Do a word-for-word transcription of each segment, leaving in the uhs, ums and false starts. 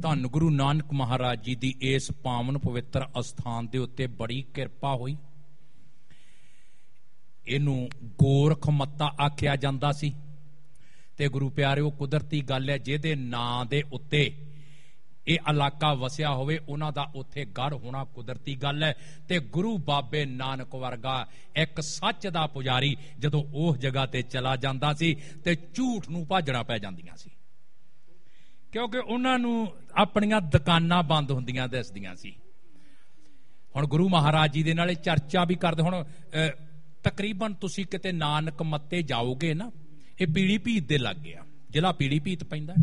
ਧੰਨ ਗੁਰੂ ਨਾਨਕ ਮਹਾਰਾਜ ਜੀ ਦੀ ਇਸ ਪਾਵਨ ਪਵਿੱਤਰ ਅਸਥਾਨ ਦੇ ਉੱਤੇ ਬੜੀ ਕਿਰਪਾ ਹੋਈ। ਇਹਨੂੰ ਗੋਰਖ ਮੱਤਾ ਆਖਿਆ ਜਾਂਦਾ ਸੀ ਤੇ ਗੁਰੂ ਪਿਆਰਿਓ, ਕੁਦਰਤੀ ਗੱਲ ਹੈ, ਜਿਹਦੇ ਨਾਂ ਦੇ ਉੱਤੇ ਇਹ ਇਲਾਕਾ ਵਸਿਆ ਹੋਵੇ ਉਹਨਾਂ ਦਾ ਉੱਥੇ ਗੜ ਹੋਣਾ ਕੁਦਰਤੀ ਗੱਲ ਹੈ। ਤੇ ਗੁਰੂ ਬਾਬੇ ਨਾਨਕ ਵਰਗਾ ਇੱਕ ਸੱਚ ਦਾ ਪੁਜਾਰੀ ਜਦੋਂ ਉਸ ਜਗ੍ਹਾ ਤੇ ਚਲਾ ਜਾਂਦਾ ਸੀ ਤੇ ਝੂਠ ਨੂੰ ਭਾਜਣਾ ਪੈ ਜਾਂਦੀਆਂ ਸੀ, ਕਿਉਂਕਿ ਉਹਨਾਂ ਨੂੰ ਆਪਣੀਆਂ ਦੁਕਾਨਾਂ ਬੰਦ ਹੁੰਦੀਆਂ ਦਿਸਦੀਆਂ ਸੀ। ਹੁਣ ਗੁਰੂ ਮਹਾਰਾਜ ਜੀ ਦੇ ਨਾਲ ਚਰਚਾ ਵੀ ਕਰਦੇ। ਹੁਣ ਤਕਰੀਬਨ ਤੁਸੀਂ ਕਿਤੇ ਨਾਨਕ ਮੱਤੇ ਜਾਓਗੇ ਨਾ, ਇਹ ਪੀਲੀਭੀਤ ਦੇ ਲਾਗੇ ਆ, ਜ਼ਿਲ੍ਹਾ ਪੀਲੀਭੀਤ ਪੈਂਦਾ,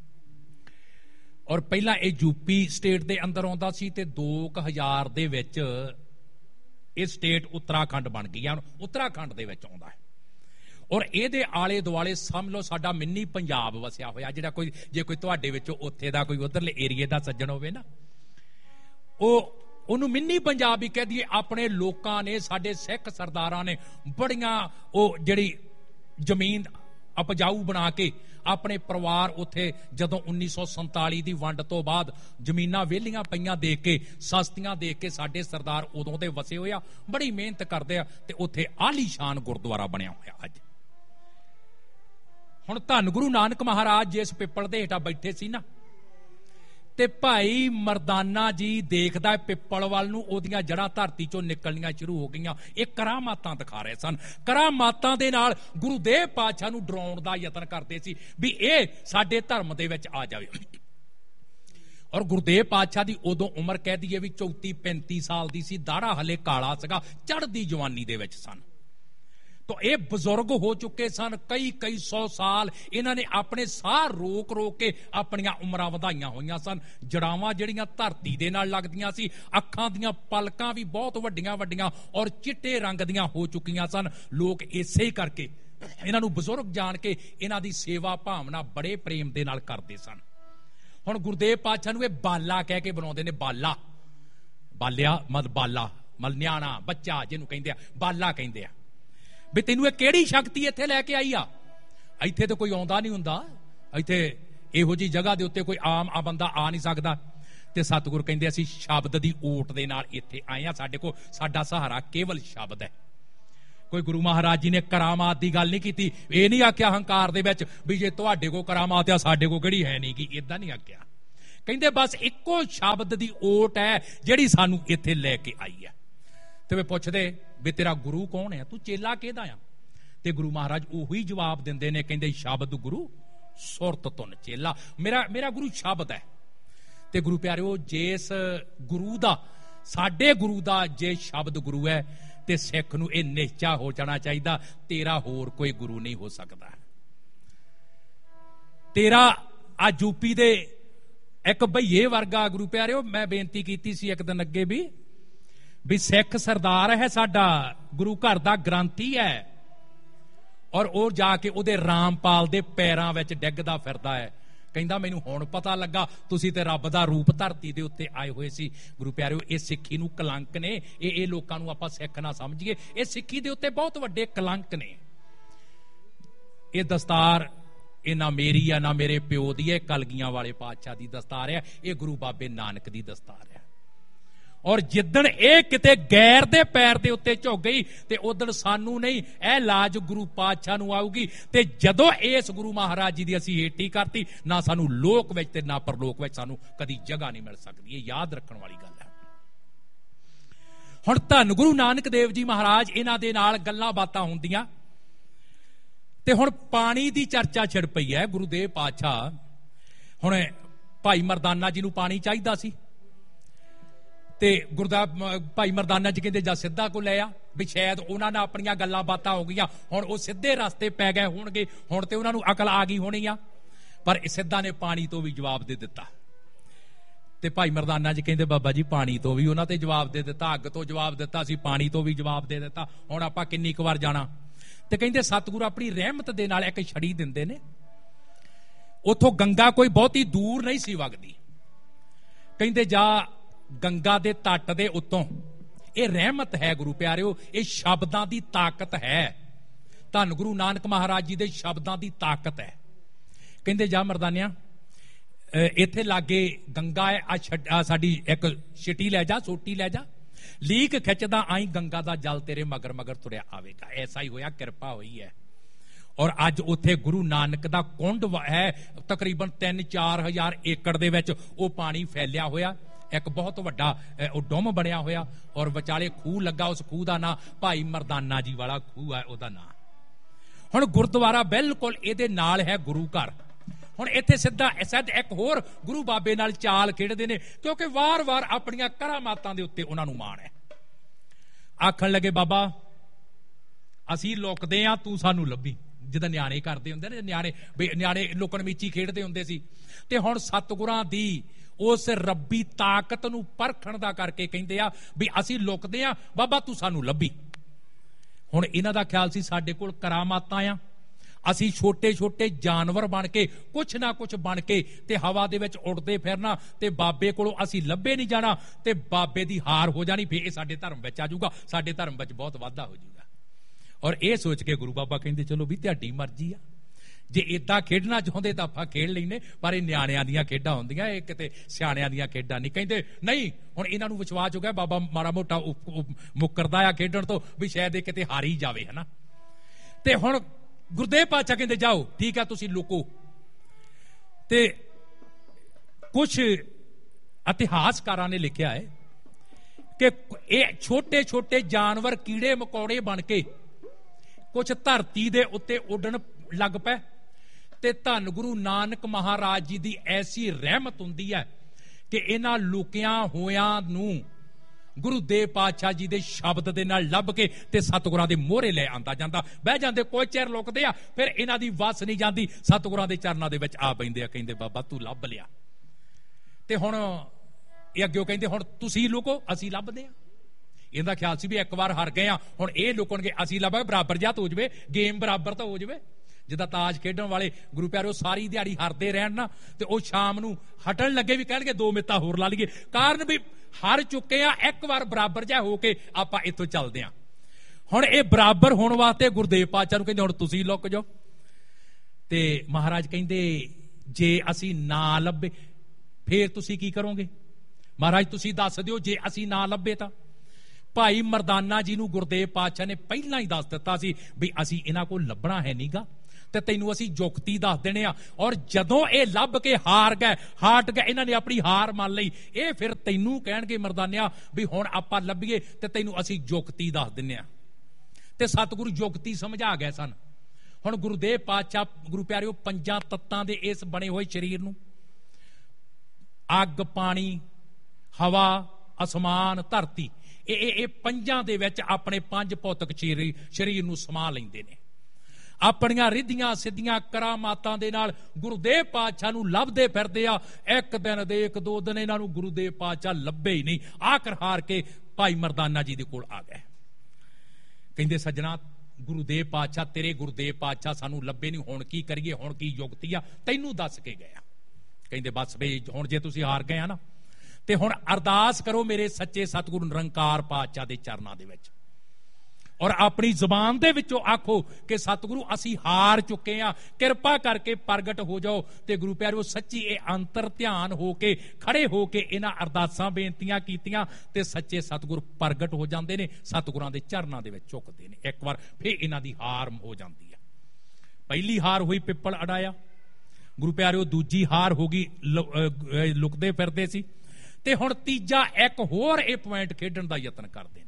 ਔਰ ਪਹਿਲਾਂ ਇਹ ਯੂਪੀ ਸਟੇਟ ਦੇ ਅੰਦਰ ਆਉਂਦਾ ਸੀ ਤੇ ਦੋ ਕੁ ਹਜ਼ਾਰ ਦੇ ਵਿੱਚ ਇਹ ਸਟੇਟ ਉੱਤਰਾਖੰਡ ਬਣ ਗਈ ਆ, ਉੱਤਰਾਖੰਡ ਦੇ ਵਿੱਚ ਆਉਂਦਾ ਹੈ। ਔਰ ਇਹਦੇ ਆਲੇ ਦੁਆਲੇ ਸਮਝ ਲਓ ਸਾਡਾ ਮਿੰਨੀ ਪੰਜਾਬ ਵਸਿਆ ਹੋਇਆ। ਜਿਹੜਾ ਕੋਈ ਜੇ ਕੋਈ ਤੁਹਾਡੇ ਵਿੱਚੋਂ ਉੱਥੇ ਦਾ ਕੋਈ ਉਧਰਲੇ ਏਰੀਏ ਦਾ ਸੱਜਣ ਹੋਵੇ ਨਾ, ਉਹ ਉਹਨੂੰ ਮਿੰਨੀ ਪੰਜਾਬ ਹੀ ਕਹਿ ਦਈਏ। ਆਪਣੇ ਲੋਕਾਂ ਨੇ, ਸਾਡੇ ਸਿੱਖ ਸਰਦਾਰਾਂ ਨੇ ਬੜੀਆਂ ਉਹ ਜਿਹੜੀ ਜ਼ਮੀਨ ਉਪਜਾਊ ਬਣਾ ਕੇ ਆਪਣੇ ਪਰਿਵਾਰ ਉੱਥੇ ਜਦੋਂ ਉੱਨੀ ਸੌ ਸੰਤਾਲੀ ਦੀ ਵੰਡ ਤੋਂ ਬਾਅਦ ਜ਼ਮੀਨਾਂ ਵਿਹਲੀਆਂ ਪਈਆਂ ਦੇਖ ਕੇ, ਸਸਤੀਆਂ ਦੇਖ ਕੇ ਸਾਡੇ ਸਰਦਾਰ ਉਦੋਂ ਦੇ ਵਸੇ ਹੋਏ ਆ, ਬੜੀ ਮਿਹਨਤ ਕਰਦੇ ਆ ਤੇ ਉੱਥੇ ਆਲੀਸ਼ਾਨ ਗੁਰਦੁਆਰਾ ਬਣਿਆ ਹੋਇਆ ਅੱਜ। ਹੁਣ ਧੰਨ ਗੁਰੂ ਨਾਨਕ ਮਹਾਰਾਜ ਜਿਸ ਪਿੱਪਲ ਦੇ ਹੇਠਾਂ ਬੈਠੇ ਸੀ ਨਾ, ਤੇ ਭਾਈ ਮਰਦਾਨਾ ਜੀ ਦੇਖਦਾ ਪਿੱਪਲ ਵੱਲ ਨੂੰ, ਉਹਦੀਆਂ ਜੜ੍ਹਾਂ ਧਰਤੀ ਚੋਂ ਨਿਕਲਣੀਆਂ ਸ਼ੁਰੂ ਹੋ ਗਈਆਂ। ਇਹ ਕਰਾਮਾਤਾਂ ਦਿਖਾ ਰਹੇ ਸਨ। ਕਰਾਮਾਤਾਂ ਦੇ ਨਾਲ ਗੁਰੂਦੇਵ ਪਾਤਸ਼ਾਹ ਨੂੰ ਡਰਾਉਣ ਦਾ ਯਤਨ ਕਰਦੇ ਸੀ ਵੀ ਇਹ ਸਾਡੇ ਧਰਮ ਦੇ ਵਿੱਚ ਆ ਜਾਵੇ। ਔਰ ਗੁਰੂਦੇਵ ਪਾਤਸ਼ਾਹ ਦੀ ਉਦੋਂ ਉਮਰ ਕਹਿ ਦਈਏ ਵੀ ਚੌਂਤੀ ਪੈਂਤੀ ਸਾਲ ਦੀ ਸੀ, ਦਾੜਾ ਹਲੇ ਕਾਲਾ ਸੀਗਾ, ਚੜ੍ਹਦੀ ਜਵਾਨੀ ਦੇ ਵਿੱਚ ਸਨ। ਤਾਂ ਇਹ ਬਜ਼ੁਰਗ ਹੋ ਚੁੱਕੇ ਸਨ, ਕਈ ਕਈ ਸੌ ਸਾਲ ਇਹਨਾਂ ਨੇ ਆਪਣੇ ਸਾਹ ਰੋਕ ਰੋਕ ਕੇ ਆਪਣੀਆਂ ਉਮਰਾਂ ਵਧਾਈਆਂ ਹੋਈਆਂ ਸਨ। ਜੜਾਵਾਂ ਜਿਹੜੀਆਂ ਧਰਤੀ ਦੇ ਨਾਲ ਲੱਗਦੀਆਂ ਸੀ, ਅੱਖਾਂ ਦੀਆਂ ਪਲਕਾਂ ਵੀ ਬਹੁਤ ਵੱਡੀਆਂ ਵੱਡੀਆਂ ਔਰ ਚਿੱਟੇ ਰੰਗ ਦੀਆਂ ਹੋ ਚੁੱਕੀਆਂ ਸਨ। ਲੋਕ ਇਸੇ ਹੀ ਕਰਕੇ ਇਹਨਾਂ ਨੂੰ ਬਜ਼ੁਰਗ ਜਾਣ ਕੇ ਇਹਨਾਂ ਦੀ ਸੇਵਾ ਭਾਵਨਾ ਬੜੇ ਪ੍ਰੇਮ ਦੇ ਨਾਲ ਕਰਦੇ ਸਨ। ਹੁਣ ਗੁਰੂਦੇਵ ਪਾਤਸ਼ਾਹ ਨੂੰ ਇਹ ਬਾਲਾ ਕਹਿ ਕੇ ਬੁਲਾਉਂਦੇ ਨੇ। ਬਾਲਾ, ਬਾਲਿਆ ਮਤਲਬ ਬਾਲਾ ਮਤਲਬ ਨਿਆਣਾ, ਬੱਚਾ ਜਿਹਨੂੰ ਕਹਿੰਦੇ ਆ, ਬਾਲਾ ਕਹਿੰਦੇ ਆ। ਵੀ ਤੈਨੂੰ ਇਹ ਕਿਹੜੀ ਸ਼ਕਤੀ ਇੱਥੇ ਲੈ ਕੇ ਆਈ ਆ? ਇੱਥੇ ਤਾਂ ਕੋਈ ਆਉਂਦਾ ਨਹੀਂ ਹੁੰਦਾ, ਇੱਥੇ ਇਹੋ ਜਿਹੀ ਜਗ੍ਹਾ ਦੇ ਉੱਤੇ ਕੋਈ ਆਮ ਆ ਬੰਦਾ ਆ ਨਹੀਂ ਸਕਦਾ। ਤੇ ਸਤਿਗੁਰ ਕਹਿੰਦੇ ਅਸੀਂ ਸ਼ਬਦ ਦੀ ਓਟ ਦੇ ਨਾਲ ਇੱਥੇ ਆਏ ਆ, ਸਾਡੇ ਕੋਲ ਸਾਡਾ ਸਹਾਰਾ ਕੇਵਲ ਸ਼ਬਦ ਹੈ। ਕੋਈ ਗੁਰੂ ਮਹਾਰਾਜ ਜੀ ਨੇ ਕਰਾਮਾਤ ਦੀ ਗੱਲ ਨਹੀਂ ਕੀਤੀ। ਇਹ ਨਹੀਂ ਆਖਿਆ ਹੰਕਾਰ ਦੇ ਵਿੱਚ ਵੀ ਜੇ ਤੁਹਾਡੇ ਕੋਲ ਕਰਾਮਾਤ ਆ ਸਾਡੇ ਕੋਲ ਕਿਹੜੀ ਹੈ ਨਹੀਂ ਗੀ, ਏਦਾਂ ਨਹੀਂ ਆਖਿਆ। ਕਹਿੰਦੇ ਬਸ ਇੱਕੋ ਸ਼ਬਦ ਦੀ ਓਟ ਹੈ ਜਿਹੜੀ ਸਾਨੂੰ ਇੱਥੇ ਲੈ ਕੇ ਆਈ ਹੈ। ਤੇ ਵੇ ਪੁੱਛਦੇ ਵੀ ਤੇਰਾ ਗੁਰੂ ਕੌਣ ਹੈ, ਤੂੰ ਚੇਲਾ ਕਿਹਦਾ ਆ? ਤੇ ਗੁਰੂ ਮਹਾਰਾਜ ਉਹੀ ਜਵਾਬ ਦਿੰਦੇ ਨੇ, ਕਹਿੰਦੇ ਸ਼ਬਦ ਗੁਰੂ ਸੁਰਤ ਤੁਨ ਚੇਲਾ। ਮੇਰਾ ਮੇਰਾ ਗੁਰੂ ਸ਼ਬਦ ਹੈ। ਤੇ ਗੁਰੂ ਪਿਆਰਿਓ, ਜਿਸ ਗੁਰੂ ਦਾ, ਸਾਡੇ ਗੁਰੂ ਦਾ ਜੇ ਸ਼ਬਦ ਗੁਰੂ ਹੈ ਤੇ ਸਿੱਖ ਨੂੰ ਇਹ ਨਿਸ਼ਚਾ ਹੋ ਜਾਣਾ ਚਾਹੀਦਾ, ਤੇਰਾ ਹੋਰ ਕੋਈ ਗੁਰੂ ਨਹੀਂ ਹੋ ਸਕਦਾ। ਤੇਰਾ ਆ ਯੂਪੀ ਦੇ ਇੱਕ ਭਈਏ ਵਰਗਾ ਗੁਰੂ ਪਿਆਰਿਓ, ਮੈਂ ਬੇਨਤੀ ਕੀਤੀ ਸੀ ਇੱਕ ਦਿਨ ਅੱਗੇ ਵੀ ਵੀ ਸਿੱਖ ਸਰਦਾਰ ਹੈ ਸਾਡਾ, ਗੁਰੂ ਘਰ ਦਾ ਗ੍ਰੰਥੀ ਹੈ, ਔਰ ਉਹ ਜਾ ਕੇ ਉਹਦੇ ਰਾਮਪਾਲ ਦੇ ਪੈਰਾਂ ਵਿੱਚ ਡਿੱਗਦਾ ਫਿਰਦਾ ਹੈ। ਕਹਿੰਦਾ ਮੈਨੂੰ ਹੁਣ ਪਤਾ ਲੱਗਾ ਤੁਸੀਂ ਤੇ ਰੱਬ ਦਾ ਰੂਪ ਧਰਤੀ ਦੇ ਉੱਤੇ ਆਏ ਹੋਏ ਸੀ। ਗੁਰੂ ਪਿਆਰਿਓ, ਇਹ ਸਿੱਖੀ ਨੂੰ ਕਲੰਕ ਨੇ। ਇਹ ਇਹ ਲੋਕਾਂ ਨੂੰ ਆਪਾਂ ਸਿੱਖ ਨਾ ਸਮਝੀਏ, ਇਹ ਸਿੱਖੀ ਦੇ ਉੱਤੇ ਬਹੁਤ ਵੱਡੇ ਕਲੰਕ ਨੇ। ਇਹ ਦਸਤਾਰ ਇਹ ਨਾ ਮੇਰੀ ਆ ਨਾ ਮੇਰੇ ਪਿਓ ਦੀ ਹੈ, ਕਲਗੀਆਂ ਵਾਲੇ ਪਾਤਸ਼ਾਹ ਦੀ ਦਸਤਾਰ ਹੈ। ਇਹ ਗੁਰੂ ਬਾਬੇ ਨਾਨਕ ਦੀ ਦਸਤਾਰ ਹੈ। ਔਰ ਜਿੱਦਣ ਇਹ ਕਿਤੇ ਗੈਰ ਦੇ ਪੈਰ ਦੇ ਉੱਤੇ ਝੁਕ ਗਈ ਤੇ ਉਦਣ ਸਾਨੂੰ ਨਹੀਂ, ਇਹ ਲਾਜ ਗੁਰੂ ਪਾਤਸ਼ਾਹ ਨੂੰ ਆਊਗੀ। ਤੇ ਜਦੋਂ ਇਸ ਗੁਰੂ ਮਹਾਰਾਜ ਜੀ ਦੀ ਅਸੀਂ ਹੇਠੀ ਕਰਤੀ, ਨਾ ਸਾਨੂੰ ਲੋਕ ਵਿੱਚ ਤੇ ਨਾ ਪਰਲੋਕ ਵਿੱਚ ਸਾਨੂੰ ਕਦੀ ਜਗ੍ਹਾ ਨਹੀਂ ਮਿਲ ਸਕਦੀ। ਇਹ ਯਾਦ ਰੱਖਣ ਵਾਲੀ ਗੱਲ ਹੈ। ਹੁਣ ਧੰਨ ਗੁਰੂ ਨਾਨਕ ਦੇਵ ਜੀ ਮਹਾਰਾਜ, ਇਹਨਾਂ ਦੇ ਨਾਲ ਗੱਲਾਂ ਬਾਤਾਂ ਹੁੰਦੀਆਂ ਤੇ ਹੁਣ ਪਾਣੀ ਦੀ ਚਰਚਾ ਛਿੜ ਪਈ ਹੈ। ਗੁਰੂਦੇਵ ਪਾਤਸ਼ਾਹ, ਹੁਣ ਭਾਈ ਮਰਦਾਨਾ ਜੀ ਨੂੰ ਪਾਣੀ ਚਾਹੀਦਾ ਸੀ ਤੇ ਗੁਰਦਾਸ ਭਾਈ ਮਰਦਾਨਾ ਜੀ ਕਹਿੰਦੇ ਜਾ ਸਿੱਧਾ ਕੋ ਲੈ ਆ, ਵੀ ਸ਼ਾਇਦ ਉਹਨਾਂ ਨਾਲ ਆਪਣੀਆਂ ਗੱਲਾਂ ਬਾਤਾਂ ਹੋ ਗਈਆਂ, ਹੁਣ ਉਹ ਸਿੱਧੇ ਰਸਤੇ ਪੈ ਗਏ ਹੋਣਗੇ। ਹੁਣ ਤੇ ਉਹਨਾਂ ਨੂੰ ਅਕਲ ਆ ਗਈ ਹੋਣੀ ਆ। ਪਰ ਸਿੱਧਾ ਨੇ ਪਾਣੀ ਤੋਂ ਵੀ ਜਵਾਬ ਦੇ ਦਿੱਤਾ। ਤੇ ਭਾਈ ਮਰਦਾਨਾ ਜੀ ਕਹਿੰਦੇ ਬਾਬਾ ਜੀ ਪਾਣੀ ਤੋਂ ਵੀ ਉਹਨਾਂ ਤੇ ਜਵਾਬ ਦੇ ਦਿੱਤਾ, ਅੱਗ ਤੋਂ ਜਵਾਬ ਦਿੱਤਾ ਸੀ, ਪਾਣੀ ਤੋਂ ਵੀ ਜਵਾਬ ਦੇ ਦਿੱਤਾ, ਹੁਣ ਆਪਾਂ ਕਿੰਨੀ ਕੁ ਵਾਰ ਜਾਣਾ? ਤੇ ਕਹਿੰਦੇ ਸਤਿਗੁਰੂ ਆਪਣੀ ਰਹਿਮਤ ਦੇ ਨਾਲ ਇੱਕ ਛੜੀ ਦਿੰਦੇ ਨੇ। ਉਥੋਂ ਗੰਗਾ ਕੋਈ ਬਹੁਤੀ ਦੂਰ ਨਹੀਂ ਸੀ ਵਗਦੀ। ਕਹਿੰਦੇ ਜਾ ਗੰਗਾ ਦੇ ਤੱਟ ਦੇ ਉੱਤੋਂ, ਇਹ ਰਹਿਮਤ ਹੈ ਗੁਰੂ ਪਿਆਰਿਓ, ਇਹ ਸ਼ਬਦਾਂ ਦੀ ਤਾਕਤ ਹੈ। ਧੰਨ ਗੁਰੂ ਨਾਨਕ ਮਹਾਰਾਜ ਜੀ ਦੇ ਸ਼ਬਦਾਂ ਦੀ ਤਾਕਤ ਹੈ। ਕਹਿੰਦੇ ਜਾ ਮਰਦਾਨਿਆ, ਇੱਥੇ ਲਾਗੇ ਗੰਗਾ ਹੈ, ਆ ਸਾਡੀ ਇੱਕ ਛਿਟੀ ਲੈ ਜਾ, ਸੋਟੀ ਲੈ ਜਾ, ਲੀਕ ਖਿੱਚਦਾ ਆਈ ਗੰਗਾ ਦਾ ਜਲ ਤੇਰੇ ਮਗਰ ਮਗਰ ਤੁਰਿਆ ਆਵੇਗਾ। ਐਸਾ ਹੀ ਹੋਇਆ, ਕਿਰਪਾ ਹੋਈ ਹੈ। ਔਰ ਅੱਜ ਉੱਥੇ ਗੁਰੂ ਨਾਨਕ ਦਾ ਕੁੰਡ ਹੈ, ਤਕਰੀਬਨ ਤਿੰਨ ਚਾਰ ਹਜ਼ਾਰ ਏਕੜ ਦੇ ਵਿੱਚ ਉਹ ਪਾਣੀ ਫੈਲਿਆ ਹੋਇਆ, ਇੱਕ ਬਹੁਤ ਵੱਡਾ ਉਹ ਡੁੰਮ ਬਣਿਆ ਹੋਇਆ, ਔਰ ਵਿਚਾਲੇ ਖੂਹ ਲੱਗਾ। ਉਸ ਖੂਹ ਦਾ ਨਾਂ ਭਾਈ ਮਰਦਾਨਾ ਜੀ ਵਾਲਾ ਖੂਹ ਹੈ ਉਹਦਾ ਨਾਂ। ਹੁਣ ਗੁਰਦੁਆਰਾ ਬਿਲਕੁਲ ਇਹਦੇ ਨਾਲ ਹੈ ਗੁਰੂ ਘਰ। ਹੁਣ ਇੱਥੇ ਸਿੱਧਾ ਸਿੱਧ ਇੱਕ ਹੋਰ ਗੁਰੂ ਬਾਬੇ ਨਾਲ ਚਾਲ ਖੇਡਦੇ ਨੇ, ਕਿਉਂਕਿ ਵਾਰ-ਵਾਰ ਆਪਣੀਆਂ ਕਰਾਮਾਤਾਂ ਦੇ ਉੱਤੇ ਉਹਨਾਂ ਨੂੰ ਮਾਣ ਹੈ। ਆਖਣ ਲੱਗੇ, ਬਾਬਾ ਅਸੀਂ ਲੁਕਦੇ ਆ, ਤੂੰ ਸਾਨੂੰ ਲੱਭੀ। ਜਿੱਦਾਂ ਨਿਆਣੇ ਕਰਦੇ ਹੁੰਦੇ ਨੇ, ਨਿਆਣੇ ਨਿਆਣੇ ਲੁਕਣ ਮੀਚੀ ਖੇਡਦੇ ਹੁੰਦੇ ਸੀ। ਤੇ ਹੁਣ ਸਤਿਗੁਰਾਂ ਦੀ ਉਸ ਰੱਬੀ ਤਾਕਤ ਨੂੰ ਪਰਖਣ ਦਾ ਕਰਕੇ ਕਹਿੰਦੇ ਆ ਵੀ ਅਸੀਂ ਲੁਕਦੇ ਆ, ਬਾਬਾ ਤੂੰ ਸਾਨੂੰ ਲੱਭੀ। ਹੁਣ ਇਹਨਾਂ ਦਾ ਖਿਆਲ ਸੀ ਸਾਡੇ ਕੋਲ ਕਰਾਮਾਤਾਂ ਆ, ਅਸੀਂ ਛੋਟੇ ਛੋਟੇ ਜਾਨਵਰ ਬਣ ਕੇ ਕੁਛ ਨਾ ਕੁਛ ਬਣ ਕੇ ਤੇ ਹਵਾ ਦੇ ਵਿੱਚ ਉੱਡਦੇ ਫਿਰਨਾ, ਤੇ ਬਾਬੇ ਕੋਲੋਂ ਅਸੀਂ ਲੱਭੇ ਨਹੀਂ ਜਾਣਾ, ਤੇ ਬਾਬੇ ਦੀ ਹਾਰ ਹੋ ਜਾਣੀ, ਫੇਰ ਇਹ ਸਾਡੇ ਧਰਮ ਵਿੱਚ ਆ ਜਾਊਗਾ, ਸਾਡੇ ਧਰਮ ਵਿੱਚ ਬਹੁਤ ਵਾਧਾ ਹੋ ਜਾਊਗਾ। ਔਰ ਇਹ ਸੋਚ ਕੇ ਗੁਰੂ ਬਾਬਾ ਕਹਿੰਦੇ ਚਲੋ ਵੀ ਤੁਹਾਡੀ ਮਰਜ਼ੀ ਆ, ਜੇ ਏਦਾਂ ਖੇਡਣਾ ਚਾਹੁੰਦੇ ਤਾਂ ਆਪਾਂ ਖੇਡ ਲੈਨੇ, ਪਰ ਇਹ ਨਿਆਣਿਆਂ ਦੀਆਂ ਖੇਡਾਂ ਹੁੰਦੀਆਂ, ਇਹ ਕਿਤੇ ਸਿਆਣਿਆਂ ਦੀਆਂ ਖੇਡਾਂ ਨਹੀਂ। ਕਹਿੰਦੇ ਨਹੀਂ, ਹੁਣ ਇਹਨਾਂ ਨੂੰ ਵਿਸ਼ਵਾਸ ਹੋ ਗਿਆ ਬਾਬਾ ਮਾੜਾ ਮੋਟਾ ਮੁੱਕਰਦਾ ਆ ਖੇਡਣ ਤੋਂ, ਵੀ ਸ਼ਾਇਦ ਇਹ ਕਿਤੇ ਹਾਰ ਹੀ ਜਾਵੇ, ਹਨਾ। ਤੇ ਹੁਣ ਗੁਰਦੇਵ ਪਾਤਸ਼ਾਹ ਕਹਿੰਦੇ ਜਾਓ, ਠੀਕ ਆ ਤੁਸੀਂ ਲੁਕੋ। ਤੇ ਕੁਛ ਇਤਿਹਾਸਕਾਰਾਂ ਨੇ ਲਿਖਿਆ ਹੈ ਕਿ ਇਹ ਛੋਟੇ ਛੋਟੇ ਜਾਨਵਰ ਕੀੜੇ ਮਕੌੜੇ ਬਣ ਕੇ ਕੁਛ ਧਰਤੀ ਦੇ ਉੱਤੇ ਉੱਡਣ ਲੱਗ ਪਏ, ਤੇ ਧੰਨ ਗੁਰੂ ਨਾਨਕ ਮਹਾਰਾਜ ਜੀ ਦੀ ਐਸੀ ਰਹਿਮਤ ਹੁੰਦੀ ਹੈ ਕਿ ਇਹਨਾਂ ਲੁਕਿਆਂ ਹੋਇਆਂ ਨੂੰ ਗੁਰੂ ਦੇਵ ਪਾਤਸ਼ਾਹ ਜੀ ਦੇ ਸ਼ਬਦ ਦੇ ਨਾਲ ਲੱਭ ਕੇ ਤੇ ਸਤਿਗੁਰਾਂ ਦੇ ਮੋਹਰੇ ਲੈ ਆਂਦਾ ਜਾਂਦਾ। ਬਹਿ ਜਾਂਦੇ, ਕੋਈ ਚਿਰ ਲੁਕਦੇ ਆ, ਫਿਰ ਇਹਨਾਂ ਦੀ ਵੱਸ ਨਹੀਂ ਜਾਂਦੀ, ਸਤਿਗੁਰਾਂ ਦੇ ਚਰਨਾਂ ਦੇ ਵਿੱਚ ਆ ਬੈਂਦੇ ਆ, ਕਹਿੰਦੇ ਬਾਬਾ ਤੂੰ ਲੱਭ ਲਿਆ। ਤੇ ਹੁਣ ਇਹ ਅੱਗੇ ਕਹਿੰਦੇ ਹੁਣ ਤੁਸੀਂ ਲੁਕੋ, ਅਸੀਂ ਲੱਭਦੇ ਆ। ਇਹਦਾ ਖਿਆਲ ਸੀ ਵੀ ਇੱਕ ਵਾਰ ਹਾਰ ਗਏ ਆ, ਹੁਣ ਇਹ ਲੁਕਣਗੇ, ਅਸੀਂ ਲੱਭਾਂਗੇ, ਬਰਾਬਰ ਜਾ ਹੋ ਜਾਵੇ, ਗੇਮ ਬਰਾਬਰ ਤਾਂ ਹੋ ਜਾਵੇ। ਜਿੱਦਾਂ ਤਾਸ਼ ਖੇਡਣ ਵਾਲੇ ਗੁਰੂ ਪਿਆਰਿਓ ਸਾਰੀ ਦਿਹਾੜੀ ਹਾਰਦੇ ਰਹਿਣ ਨਾ, ਤੇ ਉਹ ਸ਼ਾਮ ਨੂੰ ਹਟਣ ਲੱਗੇ ਵੀ ਕਹਿਣਗੇ ਦੋ ਮਿੱਤਾਂ ਹੋਰ ਲਾ ਲਈਏ, ਕਾਰਨ ਵੀ ਹਾਰ ਚੁੱਕੇ ਆ, ਇੱਕ ਵਾਰ ਬਰਾਬਰ ਜਾ ਹੋ ਕੇ ਆਪਾਂ ਇੱਥੋਂ ਚੱਲਦੇ ਆ। ਹੁਣ ਇਹ ਬਰਾਬਰ ਹੋਣ ਵਾਸਤੇ ਗੁਰਦੇਵ ਪਾਤਸ਼ਾਹ ਨੂੰ ਕਹਿੰਦੇ ਹੁਣ ਤੁਸੀਂ ਲੁਕ ਜਾਓ। ਤੇ ਮਹਾਰਾਜ ਕਹਿੰਦੇ ਜੇ ਅਸੀਂ ਨਾ ਲੱਭੇ ਫੇਰ ਤੁਸੀਂ ਕੀ ਕਰੋਗੇ? ਮਹਾਰਾਜ ਤੁਸੀਂ ਦੱਸ ਦਿਓ, ਜੇ ਅਸੀਂ ਨਾ ਲੱਭੇ ਤਾਂ। ਭਾਈ ਮਰਦਾਨਾ ਜੀ ਨੂੰ ਗੁਰਦੇਵ ਪਾਤਸ਼ਾਹ ਨੇ ਪਹਿਲਾਂ ਹੀ ਦੱਸ ਦਿੱਤਾ ਸੀ ਵੀ ਅਸੀਂ ਇਹਨਾਂ ਕੋਲ ਲੱਭਣਾ ਹੈ ਨੀਗਾ, ਤੇ ਤੈਨੂੰ ਅਸੀਂ ਜੁਗਤੀ ਦੱਸ ਦੇਣੇ ਆ। ਔਰ ਜਦੋਂ ਇਹ ਲੱਭ ਕੇ ਹਾਰ ਗਏ, ਹਾਰ ਗਏ, ਇਹਨਾਂ ਨੇ ਆਪਣੀ ਹਾਰ ਮੰਨ ਲਈ, ਇਹ ਫਿਰ ਤੈਨੂੰ ਕਹਿਣਗੇ ਮਰਦਾਨਿਆ ਵੀ ਹੁਣ ਆਪਾਂ ਲੱਭੀਏ ਤੇ ਤੈਨੂੰ ਅਸੀਂ ਜੁਗਤੀ ਦੱਸ ਦਿੰਨੇ ਆ। ਤੇ ਸਤਿਗੁਰੂ ਜੁਗਤੀ ਸਮਝਾ ਗਏ ਸਨ। ਹੁਣ ਗੁਰਦੇਵ ਪਾਤਸ਼ਾਹ ਗੁਰੂ ਪਿਆਰਿਓ ਪੰਜਾਂ ਤੱਤਾਂ ਦੇ ਇਸ ਬਣੇ ਹੋਏ ਸਰੀਰ ਨੂੰ, ਅੱਗ, ਪਾਣੀ, ਹਵਾ, ਅਸਮਾਨ, ਧਰਤੀ, ਇਹ ਇਹ ਪੰਜਾਂ ਦੇ ਵਿੱਚ ਆਪਣੇ ਪੰਜ ਭੌਤਿਕ ਸਰੀਰ ਨੂੰ ਸਮਾ ਲੈਂਦੇ ਨੇ। ਆਪਣੀਆਂ ਰਿੱਧੀਆਂ ਸਿੱਧੀਆਂ ਕਰਾਮਾਤਾਂ ਦੇ ਨਾਲ ਗੁਰਦੇਵ ਪਾਤਸ਼ਾਹ ਨੂੰ ਲੱਭਦੇ ਫਿਰਦੇ ਆ। ਇੱਕ ਦਿਨ ਦੇ ਇੱਕ ਦੋ ਦਿਨ ਇਹਨਾਂ ਨੂੰ ਗੁਰਦੇਵ ਪਾਤਸ਼ਾਹ ਲੱਭੇ ਹੀ ਨਹੀਂ। ਆਖਰ ਹਾਰ ਕੇ ਭਾਈ ਮਰਦਾਨਾ ਜੀ ਦੇ ਕੋਲ ਆ ਗਏ। ਕਹਿੰਦੇ ਸੱਜਣਾ, ਗੁਰਦੇਵ ਪਾਤਸ਼ਾਹ ਤੇਰੇ ਗੁਰਦੇਵ ਪਾਤਸ਼ਾਹ ਸਾਨੂੰ ਲੱਭੇ ਨਹੀਂ, ਹੁਣ ਕੀ ਕਰੀਏ, ਹੁਣ ਕੀ ਯੁਕਤੀ ਆ, ਤੈਨੂੰ ਦੱਸ ਕੇ ਗਿਆ। ਕਹਿੰਦੇ ਬਸ ਬਈ ਹੁਣ ਜੇ ਤੁਸੀਂ ਹਾਰ ਗਏ ਆ ਨਾ, ਤੇ ਹੁਣ ਅਰਦਾਸ ਕਰੋ ਮੇਰੇ ਸੱਚੇ ਸਤਿਗੁਰੂ ਨਿਰੰਕਾਰ ਪਾਤਸ਼ਾਹ ਦੇ ਚਰਨਾਂ ਦੇ ਵਿੱਚ, ਔਰ ਆਪਣੀ ਜ਼ੁਬਾਨ ਦੇ ਵਿੱਚੋਂ ਆਖੋ ਕਿ ਸਤਿਗੁਰੂ ਅਸੀਂ ਹਾਰ ਚੁੱਕੇ ਆ, ਕਿਰਪਾ ਕਰਕੇ ਪ੍ਰਗਟ ਹੋ ਜਾਓ। ਤੇ ਗੁਰੂ ਪਿਆਰਿਓ ਸੱਚੀ ਇਹ ਅੰਤਰ ਧਿਆਨ ਹੋ ਕੇ ਖੜੇ ਹੋ ਕੇ ਇਹਨਾਂ ਅਰਦਾਸਾਂ ਬੇਨਤੀਆਂ ਕੀਤੀਆਂ, ਤੇ ਸੱਚੇ ਸਤਿਗੁਰ ਪ੍ਰਗਟ ਹੋ ਜਾਂਦੇ ਨੇ, ਸਤਿਗੁਰਾਂ ਦੇ ਚਰਨਾਂ ਦੇ ਵਿੱਚ ਝੁਕਦੇ ਨੇ। ਇੱਕ ਵਾਰ ਫੇਰ ਇਹਨਾਂ ਦੀ ਹਾਰ ਹੋ ਜਾਂਦੀ ਆ। ਪਹਿਲੀ ਹਾਰ ਹੋਈ ਪਿੱਪਲ ਅਡਾਇਆ, ਗੁਰੂ ਪਿਆਰਿਓ ਦੂਜੀ ਹਾਰ ਹੋ ਗਈ ਲੁਕਦੇ ਫਿਰਦੇ ਸੀ, ਤੇ ਹੁਣ ਤੀਜਾ ਇੱਕ ਹੋਰ ਇਹ ਪੁਆਇੰਟ ਖੇਡਣ ਦਾ ਯਤਨ ਕਰਦੇ ਨੇ।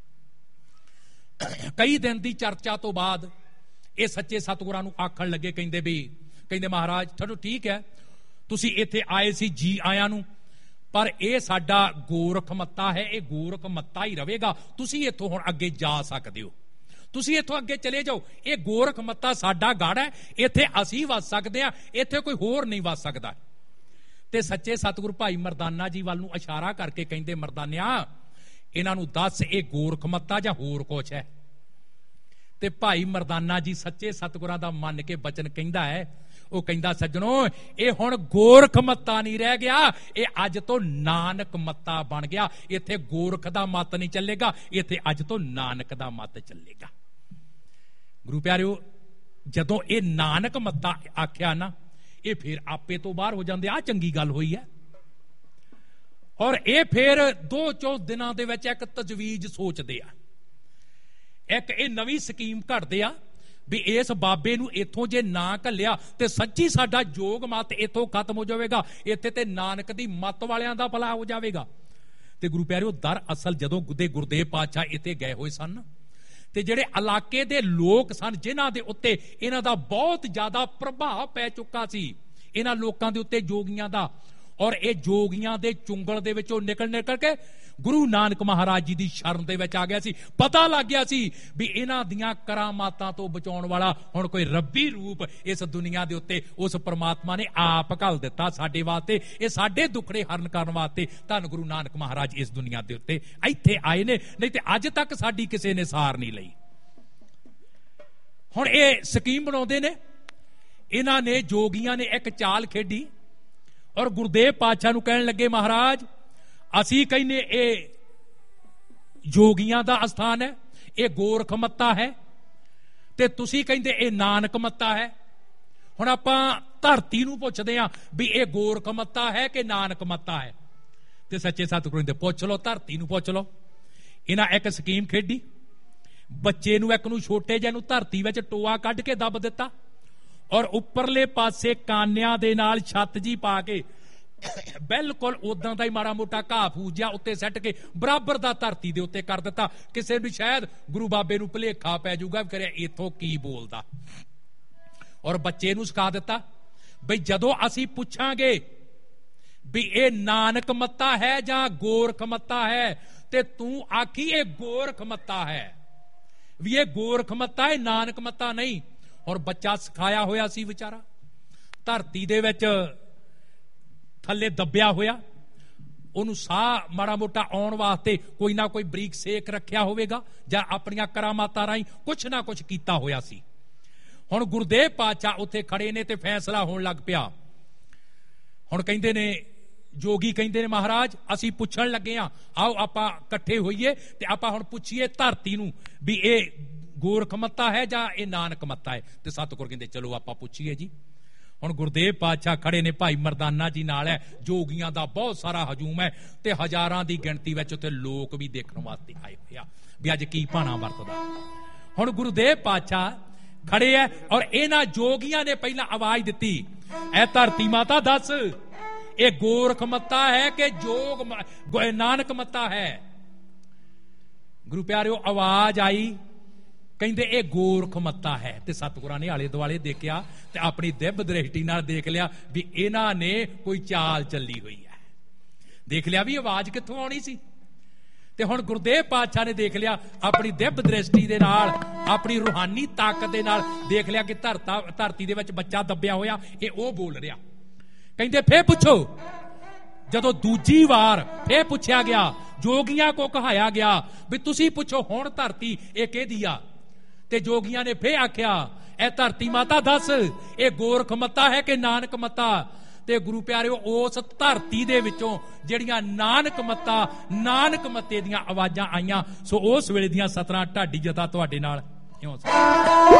ਕਈ ਦਿਨ ਦੀ ਚਰਚਾ ਤੋਂ ਬਾਅਦ ਇਹ ਸੱਚੇ ਸਤਿਗੁਰਾਂ ਨੂੰ ਆਖਣ ਲੱਗੇ, ਕਹਿੰਦੇ ਵੀ ਕਹਿੰਦੇ ਮਹਾਰਾਜ ਚਲੋ ਠੀਕ ਹੈ, ਤੁਸੀਂ ਇੱਥੇ ਆਏ ਸੀ, ਜੀ ਆਇਆਂ ਨੂੰ, ਪਰ ਇਹ ਸਾਡਾ ਗੋਰਖ ਮੱਤਾ ਹੈ, ਇਹ ਗੋਰਖ ਮੱਤਾ ਹੀ ਰਹੇਗਾ। ਤੁਸੀਂ ਇੱਥੋਂ ਹੁਣ ਅੱਗੇ ਜਾ ਸਕਦੇ ਹੋ, ਤੁਸੀਂ ਇੱਥੋਂ ਅੱਗੇ ਚਲੇ ਜਾਓ। ਇਹ ਗੋਰਖ ਮੱਤਾ ਸਾਡਾ ਗੜ ਹੈ, ਇੱਥੇ ਅਸੀਂ ਵਸ ਸਕਦੇ ਹਾਂ, ਇੱਥੇ ਕੋਈ ਹੋਰ ਨਹੀਂ ਵਸ ਸਕਦਾ। ਤੇ ਸੱਚੇ ਸਤਿਗੁਰੂ ਭਾਈ ਮਰਦਾਨਾ ਜੀ ਵੱਲ ਨੂੰ ਇਸ਼ਾਰਾ ਕਰਕੇ ਕਹਿੰਦੇ ਮਰਦਾਨਿਆ ਇਹਨਾਂ ਨੂੰ ਦੱਸ ਇਹ ਗੋਰਖ ਮੱਤਾ ਜਾਂ ਹੋਰ ਕੁਛ ਹੈ। ਤੇ ਭਾਈ ਮਰਦਾਨਾ ਜੀ ਸੱਚੇ ਸਤਿਗੁਰਾਂ ਦਾ ਮੰਨ ਕੇ ਬਚਨ ਕਹਿੰਦਾ ਹੈ, ਉਹ ਕਹਿੰਦਾ ਸੱਜਣੋ ਇਹ ਹੁਣ ਗੋਰਖ ਮੱਤਾ ਨਹੀਂ ਰਹਿ ਗਿਆ, ਇਹ ਅੱਜ ਤੋਂ ਨਾਨਕ ਮੱਤਾ ਬਣ ਗਿਆ। ਇੱਥੇ ਗੋਰਖ ਦਾ ਮੱਤ ਨਹੀਂ ਚੱਲੇਗਾ, ਇੱਥੇ ਅੱਜ ਤੋਂ ਨਾਨਕ ਦਾ ਮੱਤ ਚੱਲੇਗਾ। ਗੁਰੂ ਪਿਆਰਿਓ ਜਦੋਂ ਇਹ ਨਾਨਕ ਮੱਤਾ ਆਖਿਆ ਨਾ, ਇਹ ਫਿਰ ਆਪੇ ਤੋਂ ਬਾਹਰ ਹੋ ਜਾਂਦੇ। ਆ ਚੰਗੀ ਗੱਲ ਹੋਈ ਹੈ। ਔਰ ਇਹ ਫਿਰ ਦੋ ਚੌ ਦਿਨਾਂ ਦੇ ਵਿੱਚ ਇੱਕ ਤਜਵੀਜ਼ ਸੋਚਦੇ ਆ, ਇੱਕ ਇਹ ਨਵੀਂ ਸਕੀਮ ਘੜਦੇ ਆ ਵੀ ਇਸ ਬਾਬੇ ਨੂੰ ਇੱਥੋਂ ਜੇ ਨਾ ਘੱਲਿਆ ਤੇ ਸੱਚੀ ਸਾਡਾ ਜੋਗ ਮਤ ਇੱਥੋਂ ਖਤਮ ਹੋ ਜਾਵੇਗਾ, ਇੱਥੇ ਤੇ ਨਾਨਕ ਦੀ ਮੱਤ ਵਾਲਿਆਂ ਦਾ ਭਲਾ ਹੋ ਜਾਵੇਗਾ। ਤੇ ਗੁਰੂ ਪਿਆਰਿਓ, ਦਰ ਅਸਲ ਜਦੋਂ ਗੁੱਦੇ ਗੁਰਦੇਵ ਪਾਤਸ਼ਾਹ ਇੱਥੇ ਗਏ ਹੋਏ ਸਨ ਤੇ ਜਿਹੜੇ ਇਲਾਕੇ ਦੇ ਲੋਕ ਸਨ ਜਿਨ੍ਹਾਂ ਦੇ ਉੱਤੇ ਇਹਨਾਂ ਦਾ ਬਹੁਤ ਜ਼ਿਆਦਾ ਪ੍ਰਭਾਵ ਪੈ ਚੁੱਕਾ ਸੀ, ਇਹਨਾਂ ਲੋਕਾਂ ਦੇ ਉੱਤੇ ਜੋਗੀਆਂ ਦਾ, ਔਰ ਇਹ ਜੋਗੀਆਂ ਦੇ ਚੁੰਗਲ ਦੇ ਵਿੱਚੋਂ ਨਿਕਲ ਨਿਕਲ ਕੇ ਗੁਰੂ ਨਾਨਕ ਮਹਾਰਾਜ ਜੀ ਦੀ ਸ਼ਰਨ ਦੇ ਵਿੱਚ ਆ ਗਿਆ ਸੀ। ਪਤਾ ਲੱਗ ਗਿਆ ਸੀ ਵੀ ਇਹਨਾਂ ਦੀਆਂ ਕਰਾਮਾਤਾਂ ਤੋਂ ਬਚਾਉਣ ਵਾਲਾ ਹੁਣ ਕੋਈ ਰੱਬੀ ਰੂਪ ਇਸ ਦੁਨੀਆ ਦੇ ਉੱਤੇ ਉਸ ਪ੍ਰਮਾਤਮਾ ਨੇ ਆਪ ਘੱਲ ਦਿੱਤਾ ਸਾਡੇ ਵਾਸਤੇ। ਇਹ ਸਾਡੇ ਦੁੱਖੜੇ ਹਰਨ ਕਰਨ ਵਾਸਤੇ ਧੰਨ ਗੁਰੂ ਨਾਨਕ ਮਹਾਰਾਜ ਇਸ ਦੁਨੀਆ ਦੇ ਉੱਤੇ ਇੱਥੇ ਆਏ ਨੇ, ਨਹੀਂ ਤੇ ਅੱਜ ਤੱਕ ਸਾਡੀ ਕਿਸੇ ਨੇ ਸਾਰ ਨਹੀਂ ਲਈ। ਹੁਣ ਇਹ ਸਕੀਮ ਬਣਾਉਂਦੇ ਨੇ, ਇਹਨਾਂ ਨੇ ਜੋਗੀਆਂ ਨੇ ਇੱਕ ਚਾਲ ਖੇਡੀ ਔਰ ਗੁਰਦੇਵ ਪਾਤਸ਼ਾਹ ਨੂੰ ਕਹਿਣ ਲੱਗੇ, ਮਹਾਰਾਜ ਅਸੀਂ ਕਹਿੰਦੇ ਇਹ ਜੋਗੀਆਂ ਦਾ ਅਸਥਾਨ ਹੈ, ਇਹ ਗੋਰਖ ਮੱਤਾ ਹੈ, ਤੇ ਤੁਸੀਂ ਕਹਿੰਦੇ ਇਹ ਨਾਨਕ ਮੱਤਾ ਹੈ। ਹੁਣ ਆਪਾਂ ਧਰਤੀ ਨੂੰ ਪੁੱਛਦੇ ਆ ਵੀ ਇਹ ਗੋਰਖ ਮੱਤਾ ਹੈ ਕਿ ਨਾਨਕ ਮੱਤਾ ਹੈ, ਤੇ ਸੱਚੇ ਸਤਿਗੁਰੂ ਦੇ ਪੁੱਛ ਲਓ, ਧਰਤੀ ਨੂੰ ਪੁੱਛ ਲਓ। ਇਹਨਾਂ ਇੱਕ ਸਕੀਮ ਖੇਡੀ, ਬੱਚੇ ਨੂੰ ਇੱਕ ਨੂੰ ਛੋਟੇ ਜਿਹੇ ਨੂੰ ਧਰਤੀ ਵਿੱਚ ਟੋਆ ਕੱਢ ਕੇ ਦੱਬ ਦਿੱਤਾ ਔਰ ਉੱਪਰਲੇ ਪਾਸੇ ਕਾਨਿਆਂ ਦੇ ਨਾਲ ਛੱਤ ਜੀ ਪਾ ਕੇ ਬਿਲਕੁਲ ਉਦਾਂ ਦਾ ਹੀ ਮਾੜਾ ਮੋਟਾ ਘਾਹ ਫੂਸ ਜਿਹਾ ਉੱਤੇ ਸੱਟ ਕੇ ਬਰਾਬਰ ਦਾ ਧਰਤੀ ਦੇ ਉੱਤੇ ਕਰ ਦਿੱਤਾ। ਕਿਸੇ ਨੂੰ ਸ਼ਾਇਦ ਗੁਰੂ ਬਾਬੇ ਨੂੰ ਭੁਲੇਖਾ ਪੈ ਜਾਊਗਾ ਵੀ ਕਰਿਆ ਇੱਥੋਂ ਕੀ ਬੋਲਦਾ। ਔਰ ਬੱਚੇ ਨੂੰ ਸਿਖਾ ਦਿੱਤਾ ਬਈ ਜਦੋਂ ਅਸੀਂ ਪੁੱਛਾਂਗੇ ਵੀ ਇਹ ਨਾਨਕ ਮੱਤਾ ਹੈ ਜਾਂ ਗੋਰਖ ਮੱਤਾ ਹੈ, ਤੇ ਤੂੰ ਆਖੀ ਇਹ ਗੋਰਖ ਮੱਤਾ ਹੈ, ਵੀ ਇਹ ਗੋਰਖ ਮੱਤਾ ਹੈ, ਨਾਨਕ ਮੱਤਾ ਨਹੀਂ। ਔਰ ਬੱਚਾ ਸਿਖਾਇਆ ਹੋਇਆ ਸੀ ਵਿਚਾਰਾ, ਧਰਤੀ ਦੇ ਵਿੱਚ ਥੱਲੇ ਦੱਬਿਆ ਹੋਇਆ, ਉਹਨੂੰ ਸਾਹ ਮਾੜਾ ਮੋਟਾ ਆਉਣ ਵਾਸਤੇ ਕੋਈ ਨਾ ਕੋਈ ਬਰੀਕ ਸੇਕ ਰੱਖਿਆ ਹੋਵੇਗਾ ਜਾਂ ਆਪਣੀਆਂ ਕਰਾਮਾਤਾਂ ਰਾਹੀਂ ਕੁਛ ਨਾ ਕੁਛ ਕੀਤਾ ਹੋਇਆ ਸੀ। ਹੁਣ ਗੁਰਦੇਵ ਪਾਤਸ਼ਾਹ ਉੱਥੇ ਖੜੇ ਨੇ ਤੇ ਫੈਸਲਾ ਹੋਣ ਲੱਗ ਪਿਆ। ਹੁਣ ਕਹਿੰਦੇ ਨੇ ਜੋਗੀ, ਕਹਿੰਦੇ ਨੇ ਮਹਾਰਾਜ ਅਸੀਂ ਪੁੱਛਣ ਲੱਗੇ ਆ, ਆਓ ਆਪਾਂ ਇਕੱਠੇ ਹੋਈਏ ਤੇ ਆਪਾਂ ਹੁਣ ਪੁੱਛੀਏ ਧਰਤੀ ਨੂੰ ਵੀ ਇਹ ਗੋਰਖ ਮੱਤਾ ਹੈ ਜਾਂ ਇਹ ਨਾਨਕ ਮੱਤਾ ਹੈ। ਤੇ ਸਤਿਗੁਰ ਕਹਿੰਦੇ ਚਲੋ ਆਪਾਂ ਪੁੱਛੀਏ ਜੀ। ਹੁਣ ਗੁਰਦੇਵ ਪਾਤਸ਼ਾਹ ਖੜੇ ਨੇ, ਭਾਈ ਮਰਦਾਨਾ ਜੀ ਨਾਲ ਹੈ, ਜੋਗੀਆਂ ਦਾ ਬਹੁਤ ਸਾਰਾ ਹਜੂਮ ਹੈ ਤੇ ਹਜ਼ਾਰਾਂ ਦੀ ਗਿਣਤੀ ਵਿੱਚ ਉੱਥੇ ਲੋਕ ਵੀ ਦੇਖਣ ਵਾਸਤੇ ਆਏ ਹੋਏ ਆ ਵੀ ਅੱਜ ਕੀ ਭਾਣਾ ਵਰਤਦਾ। ਹੁਣ ਗੁਰਦੇਵ ਪਾਤਸ਼ਾਹ ਖੜੇ ਹੈ ਔਰ ਇਹਨਾਂ ਜੋਗੀਆਂ ਨੇ ਪਹਿਲਾਂ ਆਵਾਜ਼ ਦਿੱਤੀ, ਐ ਧਰਤੀ ਮਾਤਾ ਦੱਸ ਇਹ ਗੋਰਖ ਮੱਤਾ ਹੈ ਕਿ ਜੋਗ ਨਾਨਕ ਮੱਤਾ ਹੈ। ਗੁਰੂ ਪਿਆਰਿਓ, ਆਵਾਜ਼ ਆਈ, ਕਹਿੰਦੇ ਇਹ ਗੋਰਖ ਮੱਤਾ ਹੈ। ਤੇ ਸਤਿਗੁਰਾਂ ਨੇ ਆਲੇ ਦੁਆਲੇ ਦੇਖਿਆ ਤੇ ਆਪਣੀ ਦਿਵ ਦ੍ਰਿਸ਼ਟੀ ਨਾਲ ਦੇਖ ਲਿਆ ਵੀ ਇਹਨਾਂ ਨੇ ਕੋਈ ਚਾਲ ਚੱਲੀ ਹੋਈ ਹੈ। ਦੇਖ ਲਿਆ ਵੀ ਆਵਾਜ਼ ਕਿੱਥੋਂ ਆਉਣੀ ਸੀ। ਤੇ ਹੁਣ ਗੁਰਦੇਵ ਪਾਤਸ਼ਾਹ ਨੇ ਦੇਖ ਲਿਆ ਆਪਣੀ ਦਿਵ ਦ੍ਰਿਸ਼ਟੀ ਦੇ ਨਾਲ, ਆਪਣੀ ਰੂਹਾਨੀ ਤਾਕਤ ਦੇ ਨਾਲ ਦੇਖ ਲਿਆ ਕਿ ਧਰਤਾ ਧਰਤੀ ਦੇ ਵਿੱਚ ਬੱਚਾ ਦੱਬਿਆ ਹੋਇਆ, ਇਹ ਉਹ ਬੋਲ ਰਿਹਾ। ਕਹਿੰਦੇ ਫੇਰ ਪੁੱਛੋ। ਜਦੋਂ ਦੂਜੀ ਵਾਰ ਫੇਰ ਪੁੱਛਿਆ ਗਿਆ, ਜੋਗੀਆਂ ਕੋ ਕਹਾਇਆ ਗਿਆ ਵੀ ਤੁਸੀਂ ਪੁੱਛੋ ਹੁਣ ਧਰਤੀ ਇਹ ਕਿਹਦੀ ਆ। ਤੇ ਜੋਗੀਆਂ ਨੇ ਫੇਰ ਆਖਿਆ, ਇਹ ਧਰਤੀ ਮਾਤਾ ਦੱਸ ਇਹ ਗੋਰਖ ਮੱਤਾ ਹੈ ਕਿ ਨਾਨਕ ਮੱਤਾ। ਤੇ ਗੁਰੂ ਪਿਆਰਿਓ, ਉਸ ਧਰਤੀ ਦੇ ਵਿੱਚੋਂ ਜਿਹੜੀਆਂ ਨਾਨਕ ਮੱਤਾ ਨਾਨਕ ਮੱਤੇ ਦੀਆਂ ਆਵਾਜ਼ਾਂ ਆਈਆਂ, ਸੋ ਉਸ ਵੇਲੇ ਦੀਆਂ ਸਤਰਾਂ ਢਾਡੀ ਜਥਾ ਤੁਹਾਡੇ ਨਾਲ ਇਉਂ